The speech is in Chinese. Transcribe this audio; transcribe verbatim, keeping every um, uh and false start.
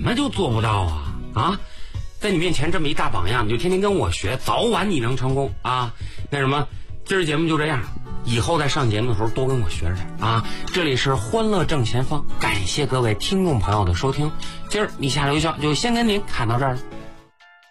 么就做不到啊？啊，在你面前这么一大榜样，你就天天跟我学，早晚你能成功啊！那什么，今儿节目就这样，以后在上节目的时候多跟我学着啊！这里是欢乐正前方，感谢各位听众朋友的收听，今儿你下留校就先跟您看到这儿了。